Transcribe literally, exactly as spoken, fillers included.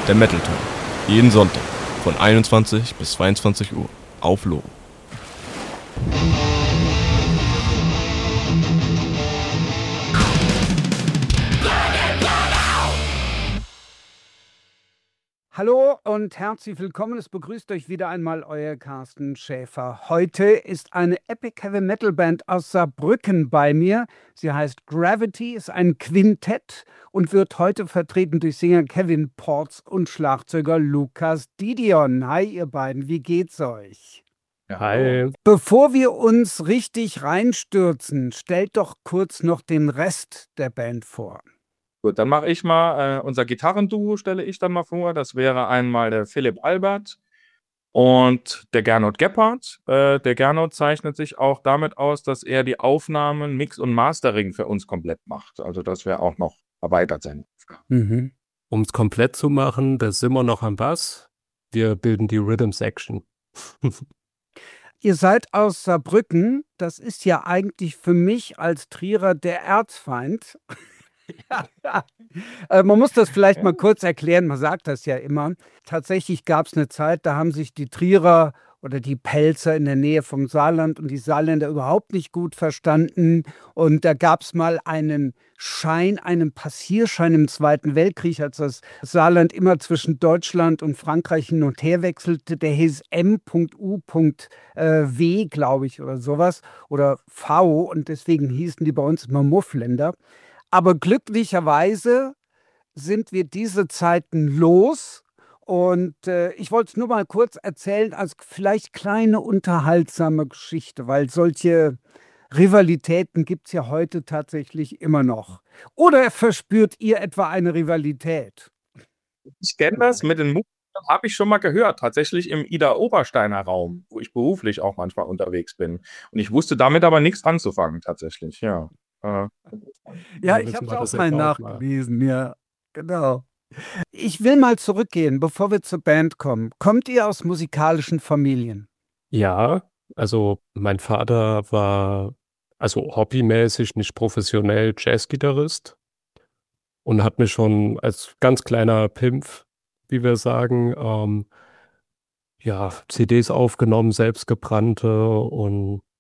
der Metal Talk. Jeden Sonntag von einundzwanzig bis zweiundzwanzig Uhr auf Logo. Hallo und herzlich willkommen. Es begrüßt euch wieder einmal euer Carsten Schäfer. Heute ist eine Epic Heavy Metal Band aus Saarbrücken bei mir. Sie heißt Gravity, ist ein Quintett und wird heute vertreten durch Sänger Kevin Porz und Schlagzeuger Lukas Didion. Hi ihr beiden, wie geht's euch? Ja, Hi. Bevor wir uns richtig reinstürzen, stellt doch kurz noch den Rest der Band vor. Gut, dann mache ich mal, äh, unser Gitarrenduo stelle ich dann mal vor. Das wäre einmal der Philipp Albert und der Gernot Gebhardt. Äh, der Gernot zeichnet sich auch damit aus, dass er die Aufnahmen, Mix und Mastering für uns komplett macht. Also das wäre auch noch erweitert sein. Mhm. Um es komplett zu machen, da sind wir noch am Bass. Wir bilden die Rhythm Section. Ihr seid aus Saarbrücken. Das ist ja eigentlich für mich als Trierer der Erzfeind. Äh, man muss das vielleicht mal kurz erklären, man sagt das ja immer. Tatsächlich gab es eine Zeit, da haben sich die Trierer oder die Pelzer in der Nähe vom Saarland und die Saarländer überhaupt nicht gut verstanden. Und da gab es mal einen Schein, einen Passierschein im Zweiten Weltkrieg, als das Saarland immer zwischen Deutschland und Frankreich hin und her wechselte. Der hieß M U W, glaube ich, oder sowas. Oder V. Und deswegen hießen die bei uns immer Muffländer. Aber glücklicherweise sind wir diese Zeiten los. Und äh, ich wollte es nur mal kurz erzählen, als vielleicht kleine unterhaltsame Geschichte, weil solche Rivalitäten gibt es ja heute tatsächlich immer noch. Oder verspürt ihr etwa eine Rivalität? Ich kenne das mit den Mucken, habe ich schon mal gehört, tatsächlich im Ida-Obersteiner Raum, wo ich beruflich auch manchmal unterwegs bin. Und ich wusste damit aber nichts anzufangen, tatsächlich, ja. Äh, Ja, Ja, ich wissen habe es wir auch das mal etwa auch mal. nachgelesen, ja, genau. Ich will mal zurückgehen, bevor wir zur Band kommen. Kommt ihr aus musikalischen Familien? Ja, also mein Vater war also hobbymäßig, nicht professionell Jazzgitarrist und hat mir schon als ganz kleiner Pimpf, wie wir sagen, ähm, ja, C Ds aufgenommen, selbstgebrannte und